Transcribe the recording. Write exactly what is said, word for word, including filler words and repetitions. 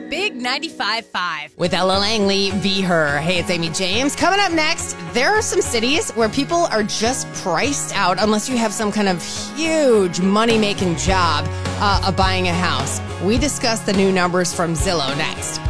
Big ninety-five point five. With Ella Langley, Be Her. Hey, it's Amy James. Coming up next, there are some cities where people are just priced out unless you have some kind of huge money-making job uh, of buying a house. We discuss the new numbers from Zillow next.